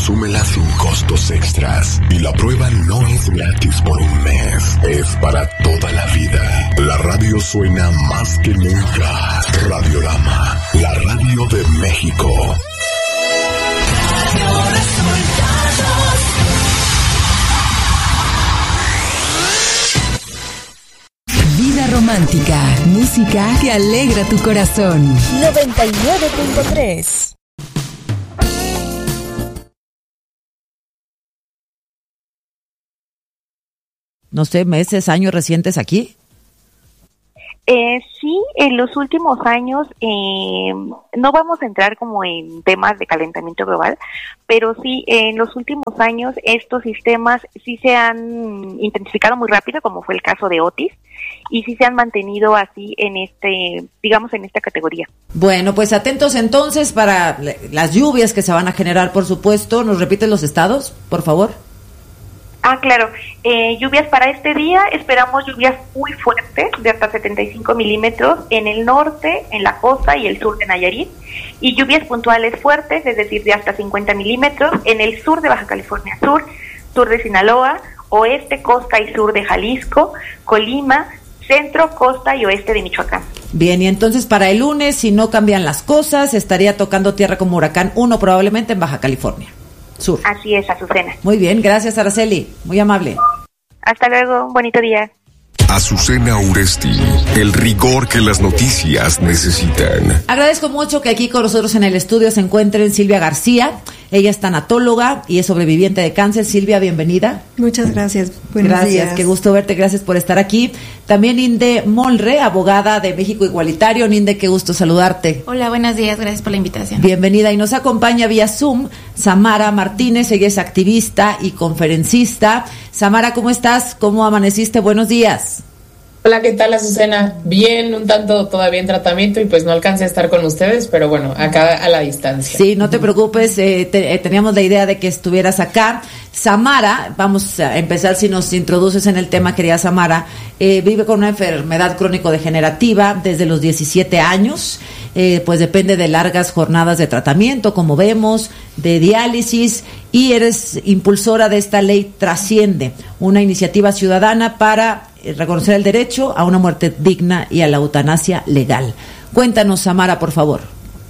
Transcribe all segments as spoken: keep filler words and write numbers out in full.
Consúmela sin costos extras. Y la prueba no es gratis por un mes, es para toda la vida. La radio suena más que nunca. Radiorama, la radio de México. Vida romántica, música que alegra tu corazón. noventa y nueve punto tres. No sé, meses, años recientes aquí. Eh, sí, en los últimos años, eh, no vamos a entrar como en temas de calentamiento global, pero sí, en los últimos años estos sistemas sí se han intensificado muy rápido, como fue el caso de Otis, y sí se han mantenido así en este, digamos, en esta categoría. Bueno, pues atentos entonces para las lluvias que se van a generar, por supuesto. ¿Nos repites los estados, por favor? Ah, claro. Eh, lluvias para este día, esperamos lluvias muy fuertes, de hasta setenta y cinco milímetros en el norte, en la costa y el sur de Nayarit, y lluvias puntuales fuertes, es decir, de hasta cincuenta milímetros en el sur de Baja California Sur, sur de Sinaloa, oeste, costa y sur de Jalisco, Colima, centro, costa y oeste de Michoacán. Bien, y entonces para el lunes, si no cambian las cosas, estaría tocando tierra como huracán uno probablemente en Baja California Sur. Así es, Azucena. Muy bien, gracias, Araceli, muy amable. Hasta luego, un bonito día. Azucena Uresti, el rigor que las noticias necesitan. Agradezco mucho que aquí con nosotros en el estudio se encuentren Silvia García. Ella es tanatóloga y es sobreviviente de cáncer. Silvia, bienvenida. Muchas gracias. Buenos gracias, días. Qué gusto verte, gracias por estar aquí. También Inde Molre, abogada de México Igualitario. Inde, qué gusto saludarte. Hola, buenos días, gracias por la invitación. Bienvenida, y nos acompaña vía Zoom Samara Martínez. Ella es activista y conferencista. Samara, ¿cómo estás? ¿Cómo amaneciste? Buenos días. Hola, ¿qué tal, Azucena? Bien, un tanto todavía en tratamiento y pues no alcancé a estar con ustedes, pero bueno, acá a la distancia. Sí, no te preocupes, eh, te, eh, teníamos la idea de que estuvieras acá. Samara, vamos a empezar si nos introduces en el tema, querida Samara, eh, vive con una enfermedad crónico-degenerativa desde los diecisiete años, eh, pues depende de largas jornadas de tratamiento, como vemos, de diálisis, y eres impulsora de esta ley Trasciende, una iniciativa ciudadana para reconocer el derecho a una muerte digna y a la eutanasia legal. Cuéntanos, Samara, por favor.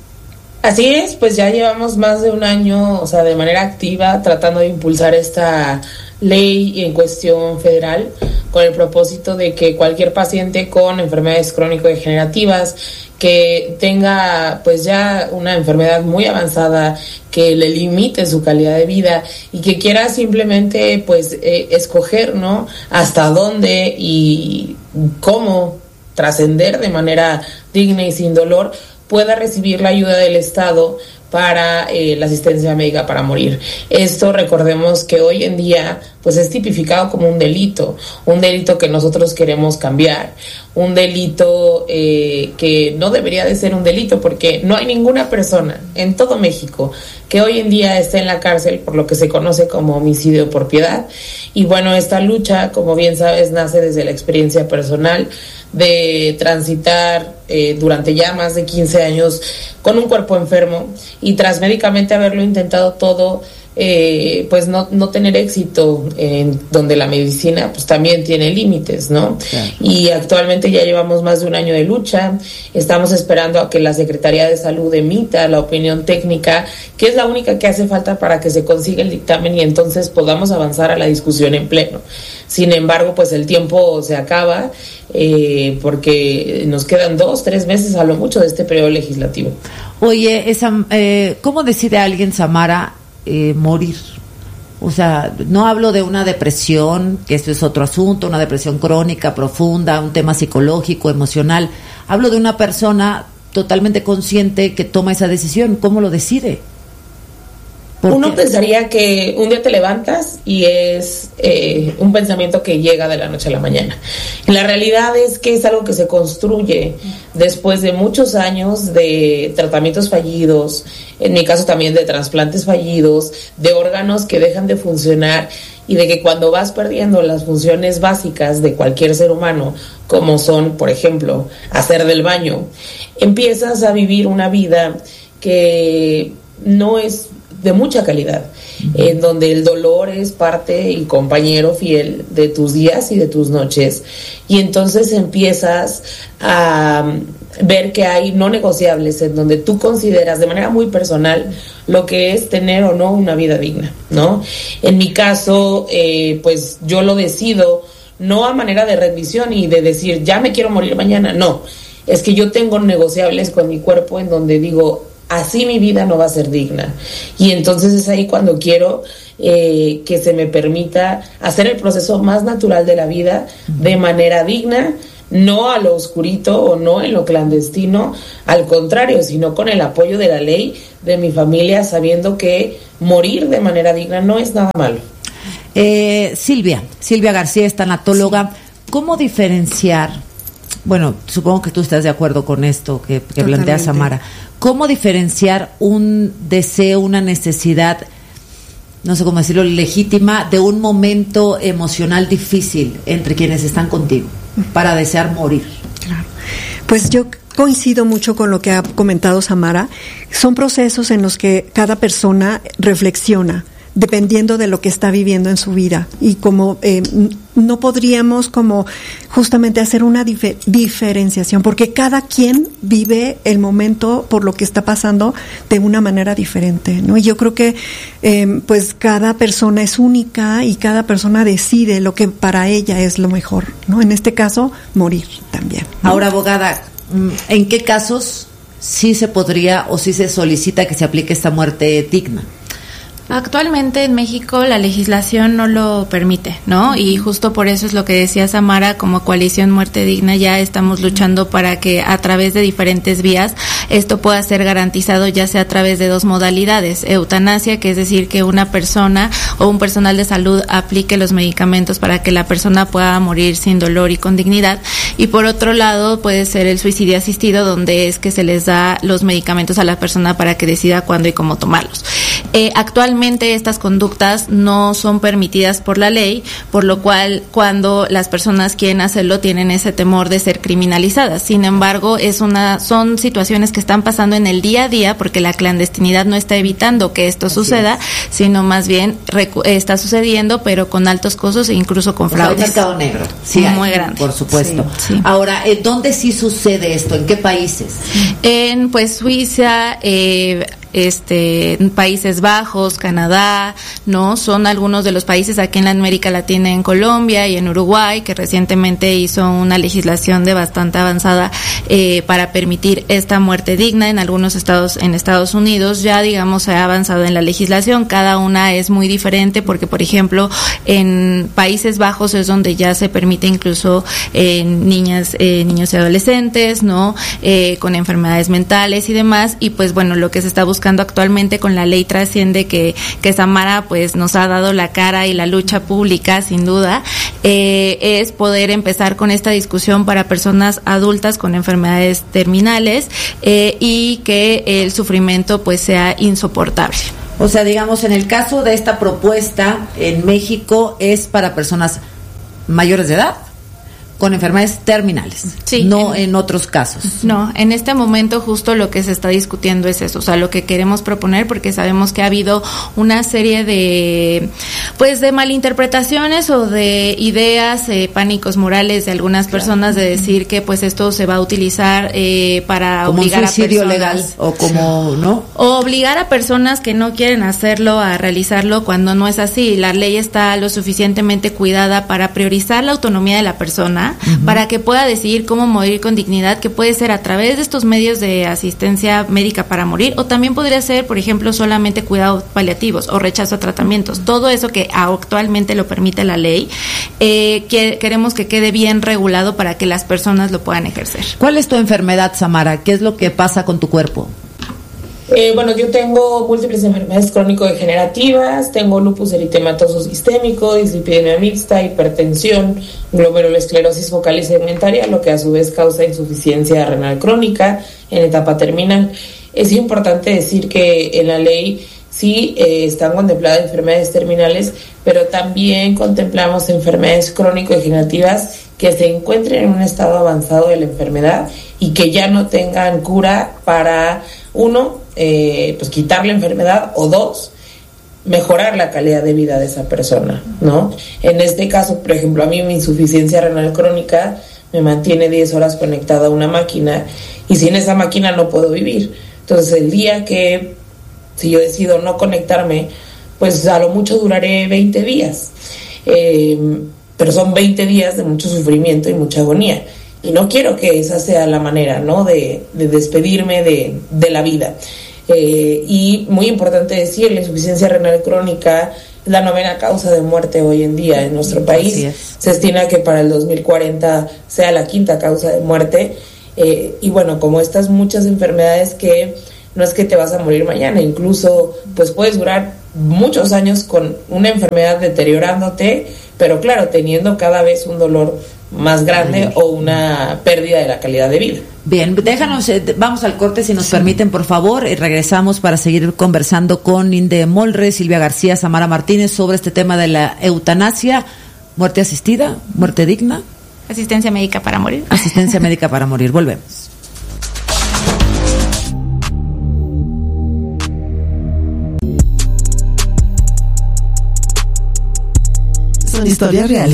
Así es, pues ya llevamos más de un año, o sea, de manera activa, tratando de impulsar esta ley en cuestión federal, con el propósito de que cualquier paciente con enfermedades crónico-degenerativas que tenga pues ya una enfermedad muy avanzada que le limite su calidad de vida y que quiera simplemente pues eh, escoger, ¿no?, hasta dónde y cómo trascender de manera digna y sin dolor, pueda recibir la ayuda del Estado para eh, la asistencia médica para morir. Esto, recordemos que hoy en día pues es tipificado como un delito, un delito que nosotros queremos cambiar, un delito eh, que no debería de ser un delito, porque no hay ninguna persona en todo México que hoy en día esté en la cárcel por lo que se conoce como homicidio por piedad. Y bueno, esta lucha, como bien sabes, nace desde la experiencia personal de transitar eh, durante ya más de quince años con un cuerpo enfermo y tras médicamente haberlo intentado todo, eh, pues no, no tener éxito, en donde la medicina pues también tiene límites, ¿no? Claro. Y actualmente ya llevamos más de un año de lucha, estamos esperando a que la Secretaría de Salud emita la opinión técnica, que es la única que hace falta para que se consiga el dictamen y entonces podamos avanzar a la discusión en pleno. Sin embargo, pues el tiempo se acaba, eh, porque nos quedan dos, tres meses a lo mucho de este periodo legislativo. Oye, esa, eh, ¿cómo decide alguien, Samara, eh, morir? O sea, no hablo de una depresión, que eso es otro asunto, una depresión crónica, profunda, un tema psicológico, emocional. Hablo de una persona totalmente consciente que toma esa decisión. ¿Cómo lo decide? Uno pensaría que un día te levantas y es eh, un pensamiento que llega de la noche a la mañana. La realidad es que es algo que se construye después de muchos años de tratamientos fallidos, en mi caso también de trasplantes fallidos, de órganos que dejan de funcionar y de que cuando vas perdiendo las funciones básicas de cualquier ser humano, como son, por ejemplo, hacer del baño, empiezas a vivir una vida que no es de mucha calidad, uh-huh. en donde el dolor es parte y compañero fiel de tus días y de tus noches, y entonces empiezas a ver que hay no negociables en donde tú consideras de manera muy personal lo que es tener o no una vida digna, ¿no? En mi caso, eh, pues yo lo decido no a manera de rendición y de decir, ya me quiero morir mañana, no, es que yo tengo negociables con mi cuerpo en donde digo, así mi vida no va a ser digna, y entonces es ahí cuando quiero eh, que se me permita hacer el proceso más natural de la vida de manera digna, no a lo oscurito o no en lo clandestino, al contrario, sino con el apoyo de la ley, de mi familia, sabiendo que morir de manera digna no es nada malo. Eh, Silvia, Silvia García es tanatóloga. ¿Cómo diferenciar? Bueno, supongo que tú estás de acuerdo con esto que, que plantea Samara. ¿Cómo diferenciar un deseo, una necesidad, no sé cómo decirlo, legítima, de un momento emocional difícil entre quienes están contigo para desear morir? Claro. Pues yo coincido mucho con lo que ha comentado Samara. Son procesos en los que cada persona reflexiona dependiendo de lo que está viviendo en su vida, y como eh, no podríamos como justamente hacer una dif- diferenciación porque cada quien vive el momento por lo que está pasando de una manera diferente, ¿no? Y yo creo que eh, pues cada persona es única y cada persona decide lo que para ella es lo mejor, ¿no? En este caso, morir también, ¿no? Ahora, abogada, ¿en qué casos sí se podría o sí se solicita que se aplique esta muerte digna? Actualmente en México la legislación no lo permite, ¿no? Y justo por eso es lo que decía Samara, como Coalición Muerte Digna ya estamos luchando para que a través de diferentes vías esto pueda ser garantizado, ya sea a través de dos modalidades: eutanasia, que es decir, que una persona o un personal de salud aplique los medicamentos para que la persona pueda morir sin dolor y con dignidad, y por otro lado puede ser el suicidio asistido, donde es que se les da los medicamentos a la persona para que decida cuándo y cómo tomarlos. Eh, actualmente estas conductas no son permitidas por la ley, por lo cual cuando las personas quieren hacerlo tienen ese temor de ser criminalizadas. Sin embargo, es una son situaciones que están pasando en el día a día, porque la clandestinidad no está evitando que esto Así suceda, es. sino más bien recu- está sucediendo, pero con altos costos e incluso con fraudes. O sea, un mercado negro, sí, muy hay, grande, por supuesto. Sí, sí. Ahora, ¿en dónde sí sucede esto? ¿En qué países? En pues Suiza, eh, este Países Bajos, Canadá, no son algunos de los países aquí en la América Latina, en Colombia y en Uruguay, que recientemente hizo una legislación de bastante avanzada eh, para permitir esta muerte digna. En algunos estados, en Estados Unidos ya digamos se ha avanzado en la legislación, cada una es muy diferente, porque por ejemplo en Países Bajos es donde ya se permite incluso eh, niñas, eh, niños y adolescentes, no, eh, con enfermedades mentales y demás, y pues bueno, lo que se está buscando buscando actualmente con la ley Trasciende, que, que Samara pues nos ha dado la cara y la lucha pública sin duda, eh, es poder empezar con esta discusión para personas adultas con enfermedades terminales eh, y que el sufrimiento pues sea insoportable. O sea, digamos, en el caso de esta propuesta en México es para personas mayores de edad con enfermedades terminales, sí, no en, en otros casos. No, en este momento justo lo que se está discutiendo es eso, o sea, lo que queremos proponer, porque sabemos que ha habido una serie de, pues, de malinterpretaciones o de ideas, eh, pánicos morales de algunas personas, claro, de decir que pues esto se va a utilizar eh, para como obligar un suicidio a personas, legal, o como, ¿no? O obligar a personas que no quieren hacerlo a realizarlo cuando no es así. La ley está lo suficientemente cuidada para priorizar la autonomía de la persona, uh-huh, para que pueda decidir cómo morir con dignidad, que puede ser a través de estos medios de asistencia médica para morir, o también podría ser, por ejemplo, solamente cuidados paliativos o rechazo a tratamientos. Todo eso que actualmente lo permite la ley, eh, que queremos que quede bien regulado para que las personas lo puedan ejercer. ¿Cuál es tu enfermedad, Samara? ¿Qué es lo que pasa con tu cuerpo? Eh, bueno, yo tengo múltiples enfermedades crónico-degenerativas, tengo lupus eritematoso sistémico, dislipidemia mixta, hipertensión, glomerulosclerosis focal y segmentaria, lo que a su vez causa insuficiencia renal crónica en etapa terminal. Es importante decir que en la ley sí eh, están contempladas enfermedades terminales, pero también contemplamos enfermedades crónico-degenerativas que se encuentren en un estado avanzado de la enfermedad y que ya no tengan cura para, uno, eh, pues quitar la enfermedad, o dos, mejorar la calidad de vida de esa persona, ¿no? En este caso, por ejemplo, a mí mi insuficiencia renal crónica me mantiene diez horas conectada a una máquina y sin esa máquina no puedo vivir. Entonces, el día que, si yo decido no conectarme, pues a lo mucho duraré veinte días. Eh, pero son veinte días de mucho sufrimiento y mucha agonía. Y no quiero que esa sea la manera, ¿no?, de, de despedirme de, de la vida. Eh, y muy importante decir, la insuficiencia renal crónica es la novena causa de muerte hoy en día en nuestro país. Se estima que para el dos mil cuarenta sea la quinta causa de muerte. Eh, y bueno, como estas muchas enfermedades que no es que te vas a morir mañana, incluso pues puedes durar muchos años con una enfermedad deteriorándote, pero claro, teniendo cada vez un dolor más grande Ay. o una pérdida de la calidad de vida. Bien, déjanos, eh, vamos al corte si nos sí. permiten, por favor, y regresamos para seguir conversando con Inde Molre, Silvia García, Samara Martínez sobre este tema de la eutanasia, muerte asistida, muerte digna. Asistencia médica para morir. Asistencia médica para morir. Volvemos. Son historias reales.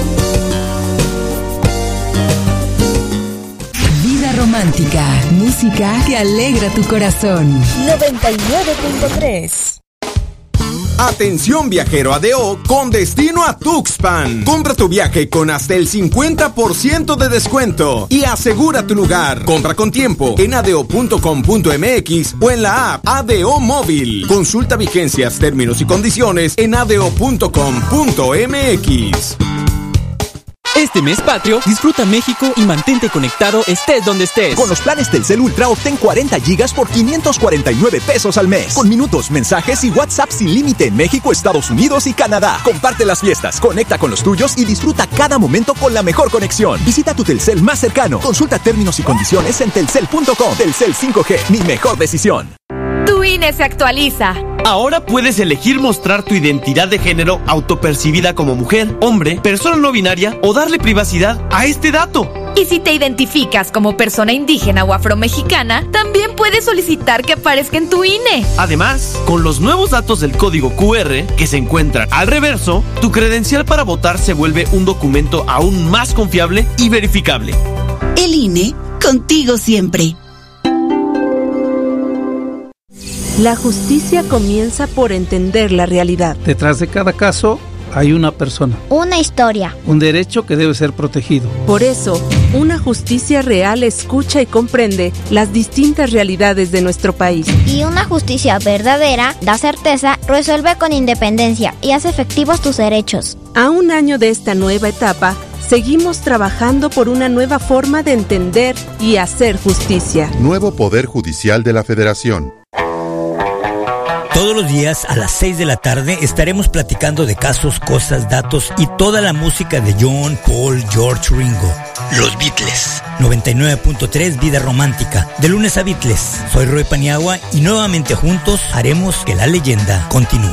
Vida romántica, música que alegra tu corazón. noventa y nueve punto tres. Atención viajero A D O con destino a Tuxpan. Compra tu viaje con hasta el cincuenta por ciento de descuento y asegura tu lugar. Compra con tiempo en adeo punto com punto m x o en la app A D O Móvil. Consulta vigencias, términos y condiciones en adeo punto com punto m x. Este mes patrio, disfruta México y mantente conectado estés donde estés. Con los planes Telcel Ultra obtén cuarenta gigas por quinientos cuarenta y nueve pesos al mes. Con minutos, mensajes y WhatsApp sin límite en México, Estados Unidos y Canadá. Comparte las fiestas, conecta con los tuyos y disfruta cada momento con la mejor conexión. Visita tu Telcel más cercano. Consulta términos y condiciones en telcel punto com. Telcel cinco G, mi mejor decisión. Tu I N E se actualiza. Ahora puedes elegir mostrar tu identidad de género autopercibida como mujer, hombre, persona no binaria o darle privacidad a este dato. Y si te identificas como persona indígena o afromexicana, también puedes solicitar que aparezca en tu I N E. Además, con los nuevos datos del código Q R que se encuentran al reverso, tu credencial para votar se vuelve un documento aún más confiable y verificable. El I N E, contigo siempre. La justicia comienza por entender la realidad. Detrás de cada caso hay una persona. Una historia. Un derecho que debe ser protegido. Por eso, una justicia real escucha y comprende las distintas realidades de nuestro país. Y una justicia verdadera da certeza, resuelve con independencia y hace efectivos tus derechos. A un año de esta nueva etapa, seguimos trabajando por una nueva forma de entender y hacer justicia. Nuevo Poder Judicial de la Federación. Todos los días a las seis de la tarde estaremos platicando de casos, cosas, datos y toda la música de John, Paul, George, Ringo. Los Beatles. noventa y nueve punto tres Vida Romántica. De lunes a Beatles. Soy Roy Paniagua y nuevamente juntos haremos que la leyenda continúe.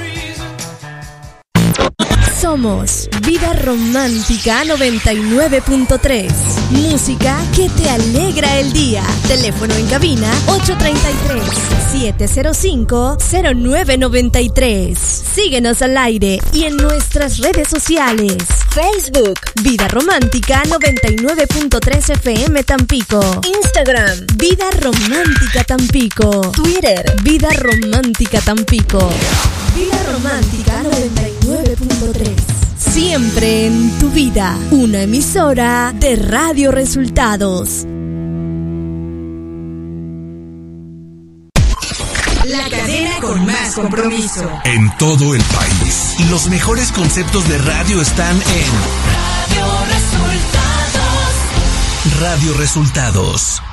Somos Vida Romántica noventa y nueve punto tres. Música que te alegra el día. Teléfono en cabina ocho tres tres, siete cero cinco, cero nueve nueve tres. Síguenos al aire y en nuestras redes sociales. Facebook Vida Romántica noventa y nueve punto tres F M Tampico. Instagram Vida Romántica Tampico. Twitter Vida Romántica Tampico. Vida Romántica noventa y nueve punto tres. Siempre en tu vida. Una emisora de Radio Resultados. La cadena con más compromiso. En todo el país. Los mejores conceptos de radio están en Radio Resultados. Radio Resultados.